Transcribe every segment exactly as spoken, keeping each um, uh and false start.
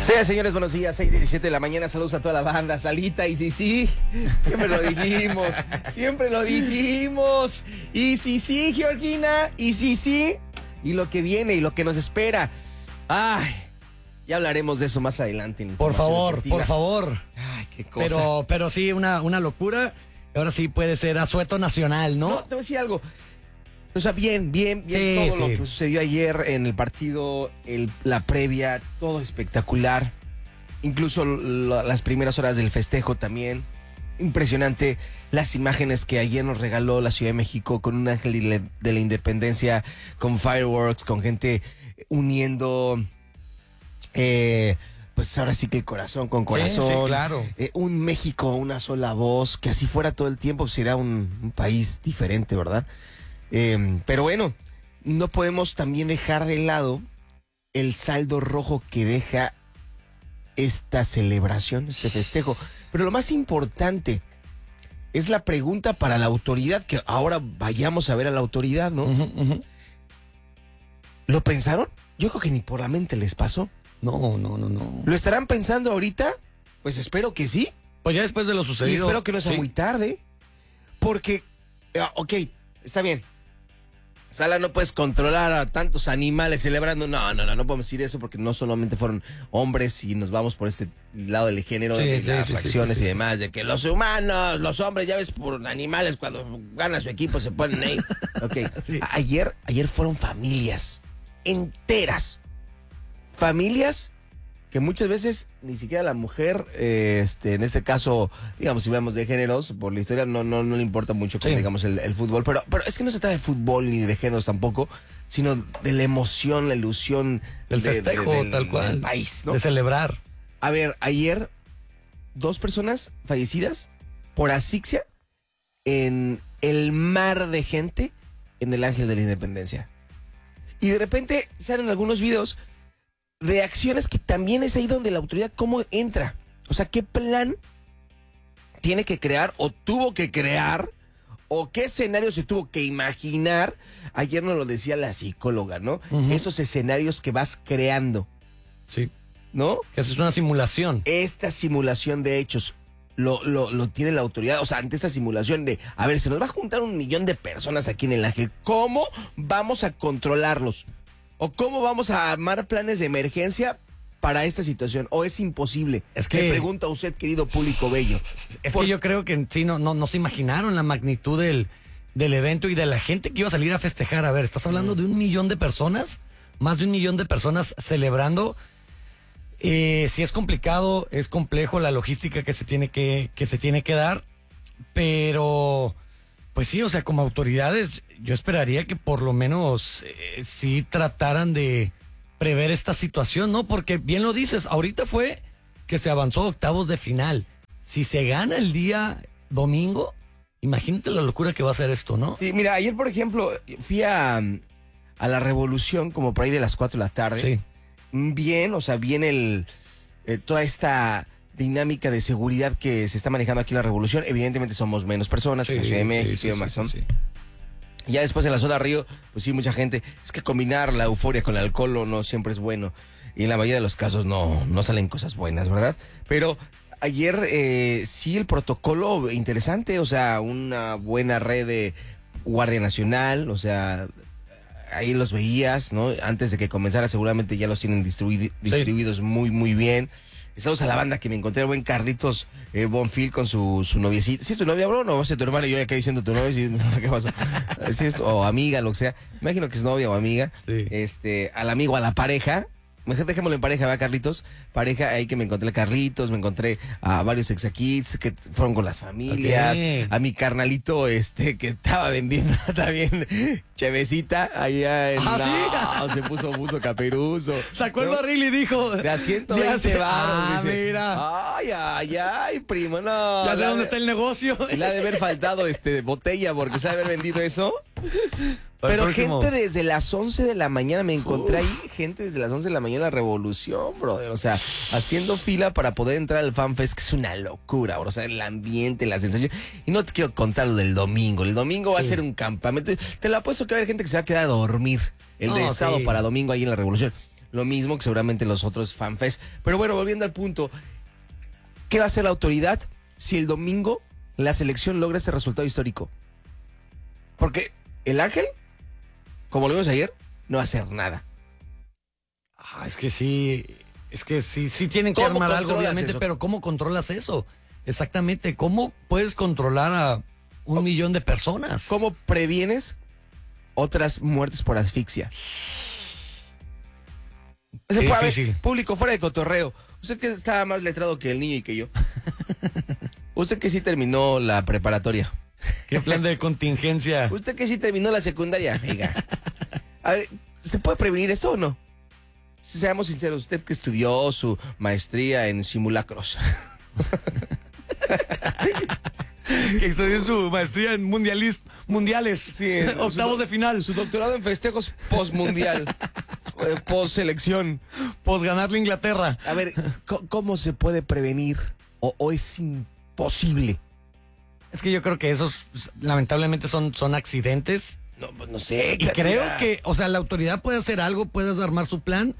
Sí, señores, buenos días, seis diecisiete de la mañana, saludos a toda la banda, Salita, y sí, sí, siempre lo dijimos, siempre lo dijimos, y sí, sí, Georgina, y sí, sí, y lo que viene, y lo que nos espera, ay, ya hablaremos de eso más adelante. Por favor, deportiva. por favor. Ay, qué cosa. Pero, pero sí, una, una locura, ahora sí puede ser asueto nacional, ¿no? No, te voy a decir algo. O sea, bien, bien, bien, sí, todo sí. lo que sucedió ayer en el partido, el, la previa, todo espectacular. Incluso lo, las primeras horas del festejo también. Impresionante las imágenes que ayer nos regaló la Ciudad de México con un ángel de la, de la independencia, con fireworks, con gente uniendo, eh, pues ahora sí que el corazón con corazón. Sí, sí, claro. Eh, un México, una sola voz, que así fuera todo el tiempo, sería un, un país diferente, ¿verdad? Eh, pero bueno, no podemos también dejar de lado el saldo rojo que deja esta celebración, este festejo. Pero lo más importante es la pregunta para la autoridad, que ahora vayamos a ver a la autoridad, ¿no? Uh-huh, uh-huh. ¿Lo pensaron? Yo creo que ni por la mente les pasó. No, no, no, no. ¿Lo estarán pensando ahorita? Pues espero que sí. Pues ya después de lo sucedido. Y espero que no sea sí. muy tarde. Porque, ok, está bien. Sala, no puedes controlar a tantos animales celebrando. No, no, no, no podemos decir eso porque no solamente fueron hombres y nos vamos por este lado del género, sí, de sí, las sí, facciones sí, sí, y demás, sí. De que los humanos, los hombres, ya ves, por animales, cuando gana su equipo se ponen ahí. Ok, sí. ayer, ayer fueron familias enteras. Familias que muchas veces ni siquiera la mujer, eh, este, en este caso, digamos, si hablamos de géneros, por la historia no, no, no le importa mucho, como, sí. digamos, el, el fútbol, pero, pero es que no se trata de fútbol ni de géneros tampoco, sino de la emoción, la ilusión del de, festejo, de, de, del, tal cual, del país, ¿no? De celebrar. A ver, ayer, dos personas fallecidas por asfixia en el mar de gente en el Ángel de la Independencia. Y de repente salen algunos videos de acciones que también es ahí donde la autoridad cómo entra. O sea, ¿qué plan tiene que crear o tuvo que crear o qué escenario se tuvo que imaginar? Ayer nos lo decía la psicóloga, ¿no? Uh-huh. Esos escenarios que vas creando. Sí. ¿No? Que es una simulación. Esta simulación de hechos lo, lo, lo tiene la autoridad. O sea, ante esta simulación de, a ver, se nos va a juntar un millón de personas aquí en el Ángel. ¿Cómo vamos a controlarlos? ¿O cómo vamos a armar planes de emergencia para esta situación? ¿O es imposible? Es que... Me pregunta usted, querido público bello. Es Por... que yo creo que sí, no, no, no se imaginaron la magnitud del, del evento y de la gente que iba a salir a festejar. A ver, estás hablando de un millón de personas, más de un millón de personas celebrando. Eh, sí es complicado, es complejo la logística que se tiene que, que se tiene que dar, pero... Pues sí, o sea, como autoridades, yo esperaría que por lo menos eh, sí trataran de prever esta situación, ¿no? Porque bien lo dices, ahorita fue que se avanzó a octavos de final. Si se gana el día domingo, imagínate la locura que va a ser esto, ¿no? Sí, mira, ayer, por ejemplo, fui a, a la Revolución como por ahí de las cuatro de la tarde. Sí. Bien, o sea, bien el eh, toda esta... dinámica de seguridad que se está manejando aquí en la Revolución. Evidentemente somos menos personas sí, que en la Ciudad de México sí, sí, y demás, sí, sí, sí. Ya después en la zona Río, pues sí, mucha gente. Es que combinar la euforia con el alcohol no siempre es bueno. Y en la mayoría de los casos no, no salen cosas buenas, ¿verdad? Pero ayer eh, sí el protocolo interesante, o sea, una buena red de Guardia Nacional, o sea, ahí los veías, ¿no? Antes de que comenzara seguramente ya los tienen distribuid- distribuidos sí. muy, muy bien. Saludos a la banda que me encontré, el buen Carlitos eh, Bonfil con su, su noviecita. ¿Sí es tu novia, bro? No, va a ser tu hermana y yo acá diciendo tu novia. ¿Sí? ¿Qué pasó? ¿Sí es tu, o amiga, lo que sea? Me imagino que es novia o amiga. Sí. Este, al amigo, a la pareja. Mejor dejémoslo en pareja, ¿va, Carlitos? Pareja, ahí que me encontré a Carlitos, me encontré a varios exakids que fueron con las familias, okay. A mi carnalito, este, que estaba vendiendo también chevecita, allá en... ¿Ah, no, sí? se puso, puso caperuzo. Sacó ¿no? el barril y dijo... De a ciento veinte baros. Ah, dice, mira. Ay, ay, ay, primo, no. Ya sé dónde de, está el negocio. Le ha de haber faltado este, botella porque se ha de haber vendido eso. Pero gente desde las once de la mañana, me encontré Uf. ahí, gente desde las once de la mañana, la Revolución, brother, o sea, haciendo fila para poder entrar al FanFest, que es una locura, bro, o sea, el ambiente, la sensación, y no te quiero contar lo del domingo, el domingo sí. va a ser un campamento, te lo apuesto que va a haber gente que se va a quedar a dormir, el no, de sábado sí. para domingo ahí en la Revolución. lo mismo que seguramente los otros fanfest. Pero bueno, volviendo al punto, ¿qué va a hacer la autoridad si el domingo la selección logra ese resultado histórico? Porque el Ángel, como lo vimos ayer, no va a hacer nada. Ah, es que sí, es que sí, sí tienen que armar algo, obviamente, eso? Pero ¿cómo controlas eso? Exactamente, ¿cómo puedes controlar a un millón de personas? ¿Cómo previenes otras muertes por asfixia? Sí, puede haber, sí, sí. Público, fuera de cotorreo. Usted que está más letrado que el niño y que yo. Usted que sí terminó la preparatoria. ¿Qué plan de contingencia? Usted que sí terminó la secundaria, amiga. A ver, ¿se puede prevenir esto o no? Seamos sinceros, usted que estudió su maestría en simulacros. Que estudió su maestría en mundialis, mundiales, sí, octavos su, de final. Su doctorado en festejos post-mundial, eh, post-selección. Post-ganarle a Inglaterra. A ver, ¿cómo se puede prevenir? ¿O, o es imposible? Es que yo creo que esos, lamentablemente, son, son accidentes. No, pues no sé. Y creo que, o sea, la autoridad puede hacer algo, puede armar su plan,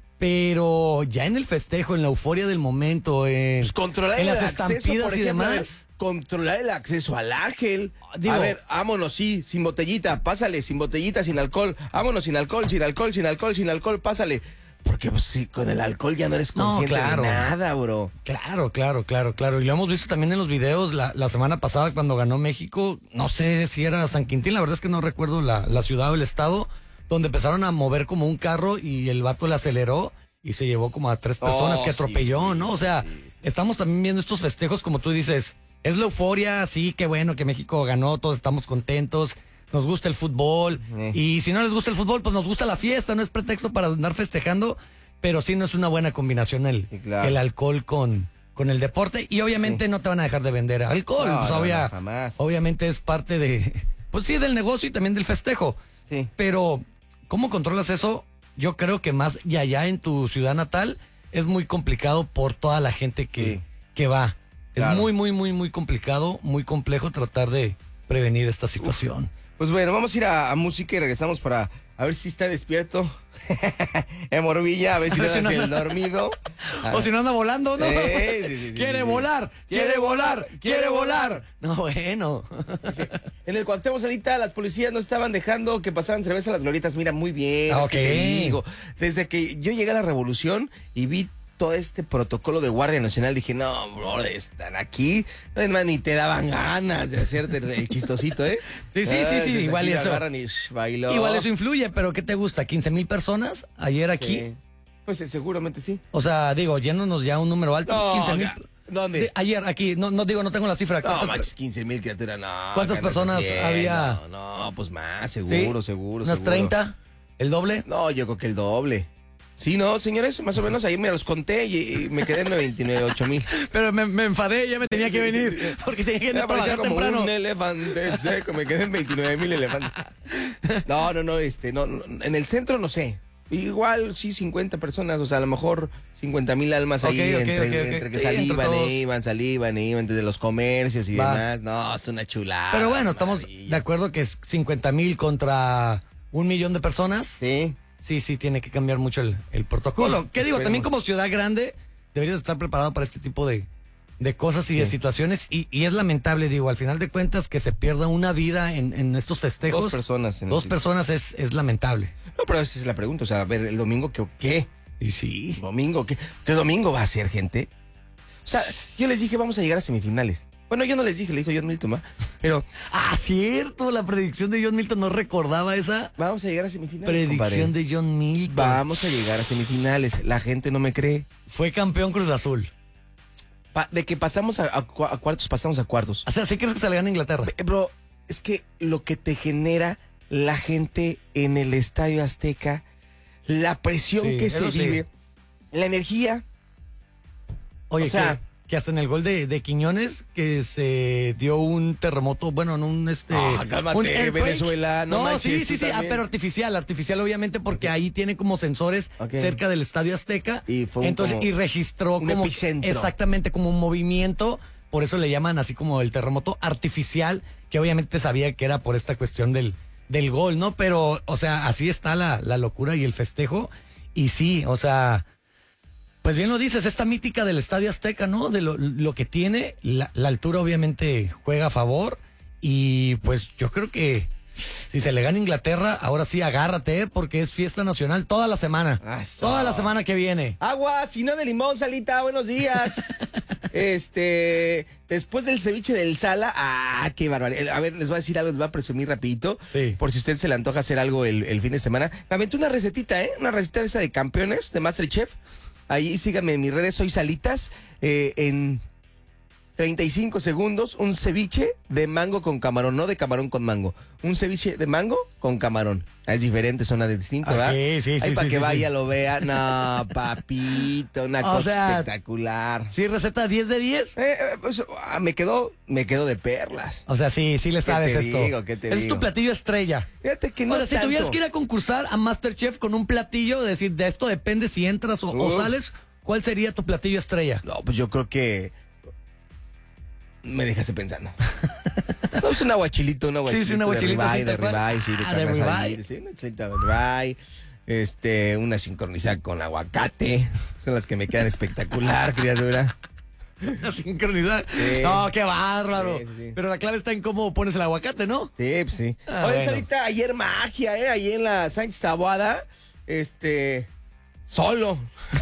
pero ya en el festejo, en la euforia del momento, en, pues controlar en el las acceso, estampidas por y ejemplo, demás. Controlar el acceso al Ángel. Digo, a ver, vámonos, sí, sin botellita, pásale, sin botellita, sin alcohol. Vámonos, sin alcohol, sin alcohol, sin alcohol, sin alcohol, pásale. Porque pues sí, con el alcohol ya no eres consciente no, claro. de nada, bro. Claro, claro, claro, claro. Y lo hemos visto también en los videos la, la semana pasada cuando ganó México. No sé si era San Quintín, la verdad es que no recuerdo la, la ciudad o el estado, donde empezaron a mover como un carro y el vato le aceleró y se llevó como a tres personas oh, que atropelló, sí, ¿no? O sea, sí, sí. Estamos también viendo estos festejos, como tú dices, es la euforia, sí, qué bueno que México ganó, todos estamos contentos. Nos gusta el fútbol, eh. y si no les gusta el fútbol, pues nos gusta la fiesta, no es pretexto para andar festejando, pero sí no es una buena combinación el, sí, claro. el alcohol con, con el deporte, y obviamente sí. no te van a dejar de vender alcohol, no, pues no, obvia, no, obviamente es parte de, pues sí, del negocio y también del festejo, sí. pero ¿cómo controlas eso? Yo creo que más y allá en tu ciudad natal es muy complicado por toda la gente que, sí. que va, claro. es muy, muy, muy, muy complicado, muy complejo tratar de prevenir esta situación. Uf. Pues bueno, vamos a ir a, a música y regresamos para a ver si está despierto. En Morvilla, a ver si no es el dormido. O si no anda volando, ¿no? Sí, sí, sí, quiere sí, volar, sí. quiere volar, quiere volar. No, bueno. Sí. En el Cuauhtémoc ahorita las policías no estaban dejando que pasaran cerveza a las glorietas. Mira, muy bien, ah, es okay. que te digo. Desde que yo llegué a la Revolución y vi todo este protocolo de Guardia Nacional, dije, no, bro, están aquí, no es más, ni te daban ganas de hacerte el chistosito, ¿eh? Sí, sí, sí, sí, igual eso. Y bailó. Igual eso influye, pero ¿qué te gusta? ¿quince mil personas ayer aquí? Sí. Pues eh, seguramente sí. O sea, digo, yéndonos ya un número alto, no, quince mil. ¿Dónde? De, ayer aquí, no, no digo, no tengo la cifra. No, Max, quince mil criaturas, no. ¿Cuántas personas cien, había? No, no, pues más, seguro, ¿sí? seguro, ¿Unas seguro. treinta? ¿El doble? No, yo creo que el doble. Sí, no, señores, más o menos ahí me los conté y, y me quedé en veintinueve, ocho mil. Pero me, me enfadé, ya me tenía que venir, sí, sí, sí. porque tenía que venir para trabajar como temprano. Un elefante seco, me quedé en veintinueve mil elefantes. No, no, no, este, no, no, en el centro no sé. Igual, sí, cincuenta personas, o sea, a lo mejor cincuenta mil almas ahí, okay, okay, entre, okay, okay. entre que sí, salivan e iban, salivan e iban, desde los comercios y Va. demás. No, es una chulada. Pero bueno, estamos maravilla. de acuerdo que es cincuenta mil contra un millón de personas. Sí. Sí, sí, tiene que cambiar mucho el, el protocolo. Sí, ¿Qué digo? También como ciudad grande deberías estar preparado para este tipo de, de cosas y sí. de situaciones. Y, y es lamentable, digo, al final de cuentas, que se pierda una vida en, en estos festejos. Dos personas. En dos personas es, es lamentable. No, pero esa es la pregunta. O sea, a ver, el domingo, ¿qué? ¿Qué? Y sí. ¿Domingo qué? ¿Qué domingo va a ser, gente? O sea, yo les dije, vamos a llegar a semifinales. Bueno, yo no les dije, le dijo John Milton, ¿va? Pero... Ah, cierto, la predicción de John Milton, no recordaba esa. Vamos a llegar a semifinales, Predicción compadre. de John Milton. Vamos a llegar a semifinales. La gente no me cree. Fue campeón Cruz Azul. Pa de que pasamos a, a, a cuartos, pasamos a cuartos. O sea, ¿sí crees que se le gana a Inglaterra? Bro, es que lo que te genera la gente en el Estadio Azteca, la presión sí, que se vive, sí. la energía. Oye, o sea... Que... que hasta en el gol de, de Quiñones, que se dio un terremoto, bueno, en un este... Ah, cálmate, un Venezuela, no, no manches, sí, sí, sí, ah, pero artificial, artificial obviamente porque okay. ahí tiene como sensores okay. cerca del Estadio Azteca, y fue entonces y registró como epicentro. Exactamente como un movimiento, por eso le llaman así como el terremoto artificial, que obviamente sabía que era por esta cuestión del, del gol, ¿no? Pero, o sea, así está la, la locura y el festejo. Y sí, o sea, pues bien lo dices, esta mítica del Estadio Azteca, ¿no? De lo, lo que tiene, la, la altura obviamente juega a favor. Y pues yo creo que si se le gana a Inglaterra, ahora sí agárrate, ¿eh? Porque es fiesta nacional toda la semana. Eso. Toda la semana que viene. Agua, si no de limón, Salita, buenos días. Este, después del ceviche del Sala, ah, qué barbaridad. A ver, les voy a decir algo, les voy a presumir rapidito. Sí. Por si a usted se le antoja hacer algo el, el fin de semana. Me aventé una recetita, ¿eh? Una receta de esa de campeones, de MasterChef. Ahí síganme en mis redes, soy Salitas. Eh, en treinta y cinco segundos, un ceviche de mango con camarón, no de camarón con mango. Un ceviche de mango con camarón. Es diferente, suena de distinto, ¿verdad? Okay, sí, sí, Ahí sí, para sí, que sí, vaya, sí. lo vea. No, papito, una O cosa sea, espectacular. ¿Sí receta diez de diez? Eh, eh, pues, ah, me quedo, me quedo de perlas. O sea, sí, sí le ¿Qué sabes te esto. digo? ¿Qué te Ese es digo? tu platillo estrella. Fíjate que no O sea, si tanto. tuvieras que ir a concursar a MasterChef con un platillo, decir, de esto depende si entras o, o Uf. sales, ¿cuál sería tu platillo estrella? No, pues yo creo que me dejaste pensando. No, es un aguachilito, un aguachilito. Sí, sí, un aguachilito, De sí, ribeye, de tal cual. ribeye, sí, de Ah, de carne asada, ribeye. sí, una chilita de ribeye, este, una sincronizada con aguacate. Son las que me quedan espectacular, criatura. La sincronidad. Sí. No, qué bárbaro. Sí, sí, sí. Pero la clave está en cómo pones el aguacate, ¿no? Sí, pues sí. Ah, Oye, bueno. Sarita, ayer magia, ¿eh? Ahí en la Sánchez Taboada, este, solo.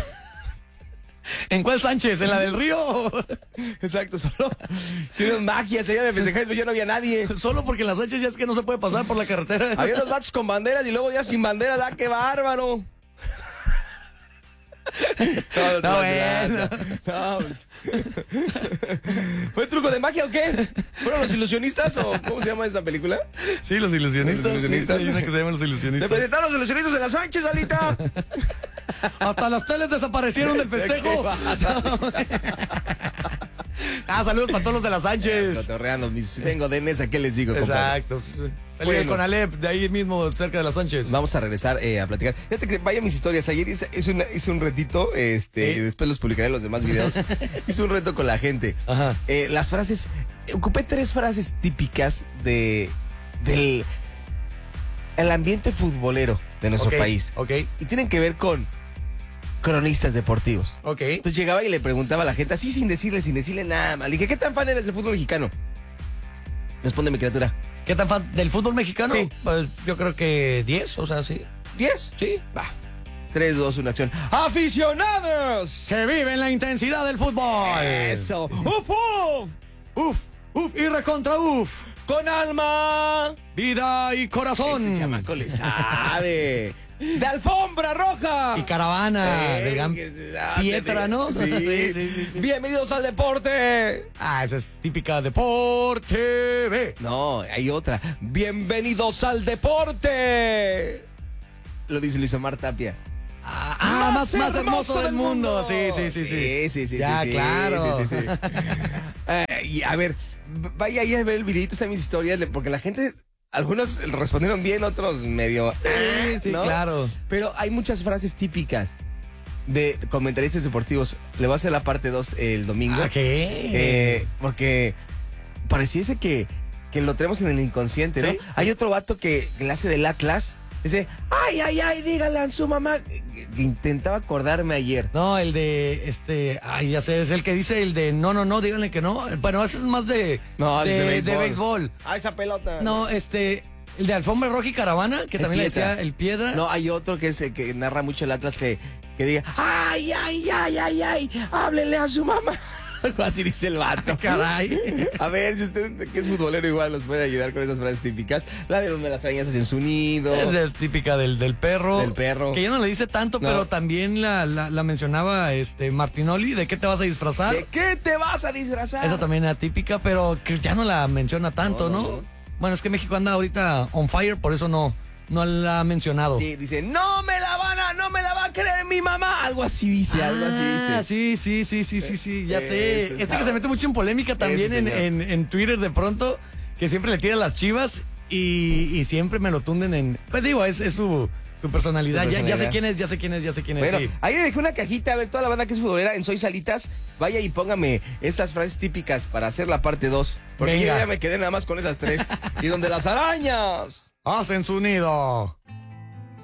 ¿En cuál Sánchez? ¿En la del Río? Exacto, solo. Sí, magia, se de festejar, pues ya no había nadie. Solo porque en la Sánchez ya es que no se puede pasar por la carretera. Había los vatos con banderas y luego ya sin banderas, ¡ah, qué bárbaro! No, No, bueno. No, pues. ¿Fue truco de magia o qué? ¿Fueron los ilusionistas o cómo se llama esta película? Sí, los ilusionistas. Los ilusionistas. Sí, hay una que se llama Los Se Ilusionistas. presentaron los ilusionistas en la Sánchez, Alita. Hasta las teles desaparecieron del festejo. Ah, saludos para todos los de la Sánchez. Cotorreando, mis vengo de Nesa, ¿qué les digo, compadre? Exacto. Salí Bueno. con Alep, de ahí mismo, cerca de la Sánchez. Vamos a regresar eh, a platicar. Fíjate que vaya mis historias. Ayer hice, hice, una- hice un retito, este, Sí. y después los publicaré en los demás videos. Hice un reto con la gente. Ajá. Eh, las frases, ocupé tres frases típicas de del el ambiente futbolero de nuestro Ok, país. Ok, Y tienen que ver con cronistas deportivos. ok. Entonces llegaba y le preguntaba a la gente, así sin decirle, sin decirle nada mal. Le dije, ¿qué tan fan eres del fútbol mexicano? Responde mi criatura. ¿Qué tan fan del fútbol mexicano? Sí. Pues yo creo que diez, o sea, sí. ¿Diez? Sí. Va. Tres, dos, una acción. ¡Aficionados! Que viven la intensidad del fútbol. Eso. ¡Uf, uf! Uf, uf y recontra uf. ¡Con alma! Vida y corazón. Este chamaco le sabe. ¡De alfombra roja! Y caravana Eh, de gran que se sabe. Pietra, ¿no? Sí. Sí, sí, sí, sí. Bienvenidos al deporte. Ah, esa es típica Deporte B. No, hay otra. Bienvenidos al deporte. Lo dice Luis Omar Tapia. Ah, ah, más, más hermoso del mundo. Sí, sí, sí, sí. Sí, sí, sí. Ya, sí, claro. Sí, sí, sí. Eh, y a ver, vaya ahí a ver el videito, están mis historias, porque la gente, algunos respondieron bien, otros medio. Sí, sí, ¿no? claro. Pero hay muchas frases típicas de comentaristas deportivos. Le voy a hacer la parte dos el domingo. Ah, ¿qué? Eh, porque pareciese que, que lo tenemos en el inconsciente, ¿no? Sí. Hay otro vato que, que le hace del Atlas. Dice, ay, ay, ay, dígale a su mamá. Que- que Intentaba acordarme ayer. No, el de, este, ay, ya sé, es el que dice el de, no, no, no, díganle que no. Bueno, ese es más de, No, de, es de de béisbol. béisbol. Ah, esa pelota. No, este, el de Alfombra Roja y Caravana, que Es también le Piedra. decía el Piedra. No, hay otro que, es, el que narra mucho el Atlas que, que diga, ay, ay, ay, ay, ay, háblele a su mamá. Algo así dice el vato. Caray. A ver, si usted que es futbolero igual nos puede ayudar con esas frases típicas. La de donde las arañas hacen su nido. Es de- típica del, del perro. Del perro. Que ya no le dice tanto, No. pero también la, la, la mencionaba este Martinoli, ¿de qué te vas a disfrazar? ¿De qué te vas a disfrazar? Esa también era típica, pero que ya no la menciona tanto, No, ¿no? no, no. Bueno, es que México anda ahorita on fire, por eso no, no la ha mencionado. Sí, dice, no me la van a, no me la va a creer mi mamá. Algo así dice, algo así Ah, dice. sí, sí, sí, sí, sí, sí, ya Ese sé. está- Este que se mete mucho en polémica también Ese en, señor. en, en Twitter de pronto, que siempre le tira las Chivas y, y siempre me lo tunden en... Pues digo, es, es su, su personalidad. Su Ya, ya sé personalidad. quién es, ya sé quién es, ya sé quién es. Bueno, sí. ahí le dejé una cajita, a ver, toda la banda que es futbolera en Soy Salitas, vaya y póngame esas frases típicas para hacer la parte dos. Porque Venga. yo ya me quedé nada más con esas tres. Y donde las arañas. Hacen su nido.